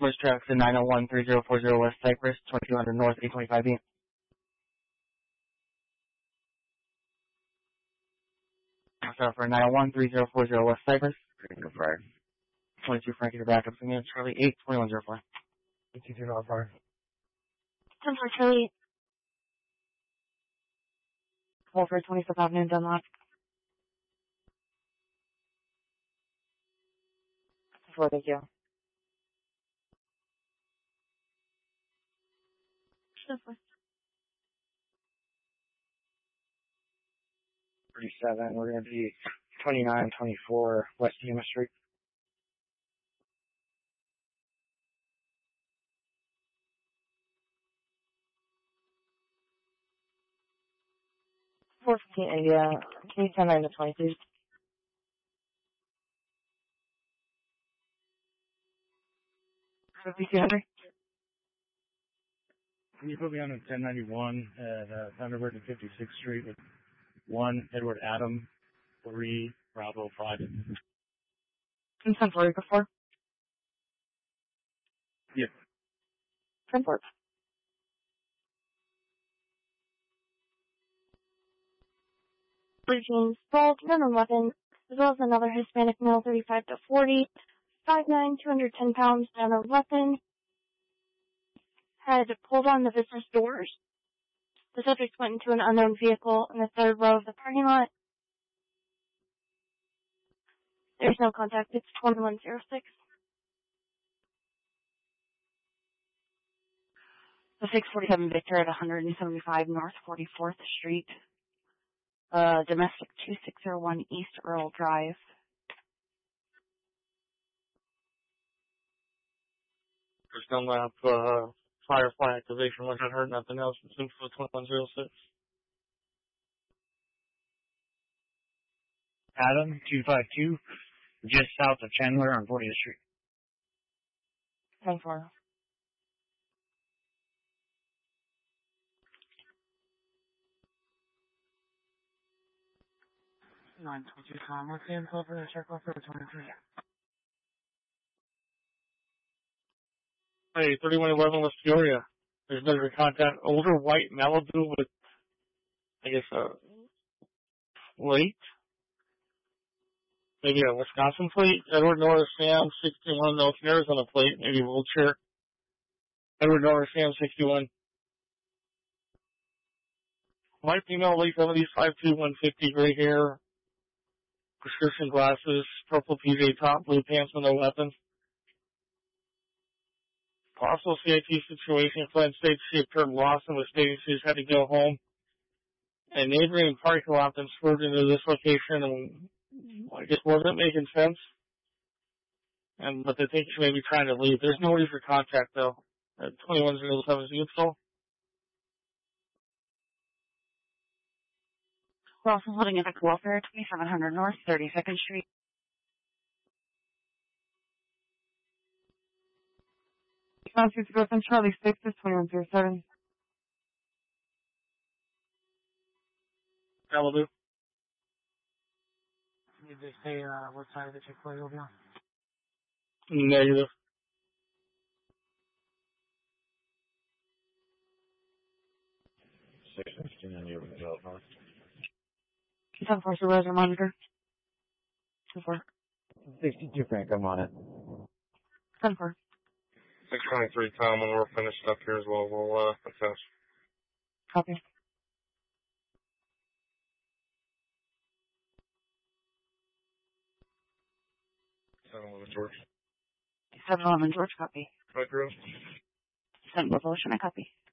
Northwest traffic to 901-3040 West Cypress, 2200 North, 825B. Sorry for 901-3040 West Cypress. Go for 22 Frankie to back up again. Charlie 82104. 82205. 10 for Charlie. 4 for 25th Avenue, Dunlop. 4, thank you. 37, we're going to be 2924 West Yuma Street. India. Can you send that into 20, please? Henry? Can you put me on the 1091 at Thunderbird and 56th Street with 1 Edward Adam, 3 Bravo 5? Can you send for before? Yep. Send for. Jeans, bolt, minimum weapon, as well as another Hispanic male, 35 to 40, 5'9", 210 pounds, down a weapon, had pulled on the business doors. The subject went into an unknown vehicle in the third row of the parking lot. There's no contact. It's 2106. The 647 Victor at 175 North 44th Street. Domestic 2601 East Earl Drive. There's no map, Firefly activation, which I heard nothing else. It's info 2106. Adam, 252, just south of Chandler on 40th Street. 10-4. Tom. What's the info for the circle for 23? Hey, 3111 West Peoria. There's another contact. Older white Malibu with, I guess, plate. Maybe a Wisconsin plate. Edward Norris Sam 61. No, it's Arizona plate. Maybe a wheelchair. Edward Norris Sam 61. White female, late 70s, 5'2", 150, gray hair. Prescription glasses, purple PJ top, blue pants with no weapons. Possible CIT situation. Flint State she occurred Lawson was stating she had to go home. A neighboring parking lot then swerved into this location and I guess wasn't making sense. But they think she may be trying to leave. There's no way for contact though. At 2107 Utah. We're also holding at welfare, 2700 North 32nd Street. Constitutes growth in Charlie 6 is 2107. Malibu. Did they say what side of the Chick-fil-A you'll be on? Negative. Keep on force your weather monitor. 2-4. 62 Frank, I'm on it. 10-4. 623 Tom, when we're finished up here as well, we'll assess. Copy. 711 George. 711 George, copy. Right, Drew? 7 Revolution, I copy.